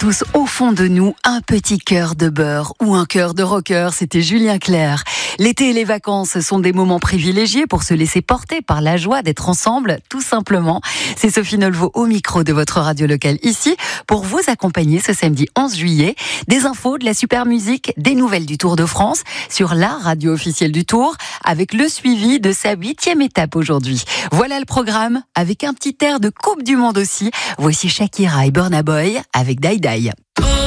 tous au fond de nous un petit cœur de beurre ou un cœur de rocker, c'était Julien Clerc. L'été et les vacances sont des moments privilégiés pour se laisser porter par la joie d'être ensemble, tout simplement. C'est Sophie Nolvo au micro de votre radio locale ici pour vous accompagner ce samedi 11 juillet. Des infos, de la super musique, des nouvelles du Tour de France sur la radio officielle du Tour avec le suivi de sa 8e étape aujourd'hui. Voilà le programme avec un petit air de Coupe du Monde aussi. Voici Shakira et Burna Boy avec Die Die.